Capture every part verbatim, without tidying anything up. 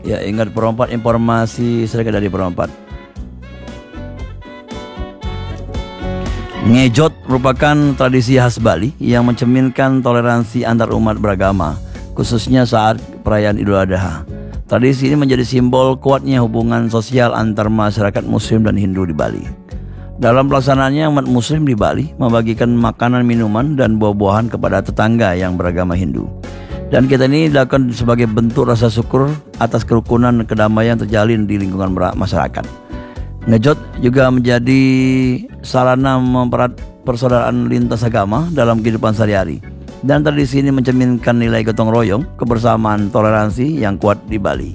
Ya, ingat Pro empat, informasi seragam dari Pro empat. Ngejot merupakan tradisi khas Bali yang mencerminkan toleransi antar umat beragama, khususnya saat perayaan Idul Adha. Tradisi ini menjadi simbol kuatnya hubungan sosial antar masyarakat Muslim dan Hindu di Bali. Dalam pelaksanaannya, umat Muslim di Bali membagikan makanan, minuman, dan buah-buahan kepada tetangga yang beragama Hindu. Dan kita ini dilakukan sebagai bentuk rasa syukur atas kerukunan dan kedamaian terjalin di lingkungan masyarakat. Ngejot juga menjadi sarana mempererat persaudaraan lintas agama dalam kehidupan sehari-hari. Dan tradisi ini mencerminkan nilai gotong royong, kebersamaan, toleransi yang kuat di Bali.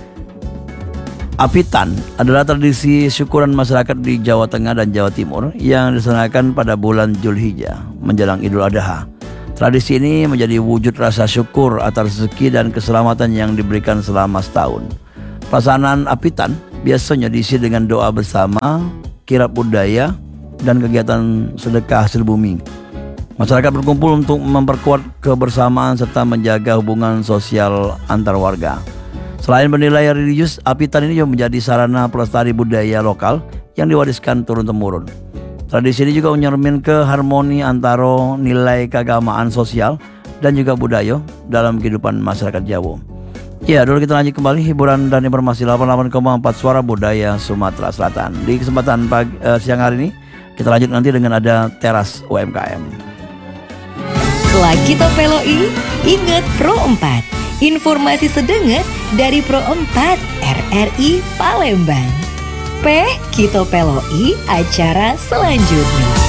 Apitan adalah tradisi syukuran masyarakat di Jawa Tengah dan Jawa Timur yang dilaksanakan pada bulan Zulhijjah menjelang Idul Adha. Tradisi ini menjadi wujud rasa syukur atas rezeki dan keselamatan yang diberikan selama setahun. Pelaksanaan apitan biasanya diisi dengan doa bersama, kirab budaya, dan kegiatan sedekah hasil bumi. Masyarakat berkumpul untuk memperkuat kebersamaan serta menjaga hubungan sosial antar warga. Selain bernilai religius, apitan ini juga menjadi sarana pelestari budaya lokal yang diwariskan turun-temurun. Tradisi ini juga mencermin keharmoni antara nilai keagamaan sosial dan juga budaya dalam kehidupan masyarakat Jawa. Ya, dulu kita lanjut kembali hiburan dan informasi delapan puluh delapan koma empat Suara Budaya Sumatera Selatan. Di kesempatan pagi, eh, siang hari ini kita lanjut nanti dengan ada teras U M K M. Lagi Topeloi, ingat Pro empat. Informasi sedenget dari Pro empat R R I Palembang. P Kita Peloi acara selanjutnya.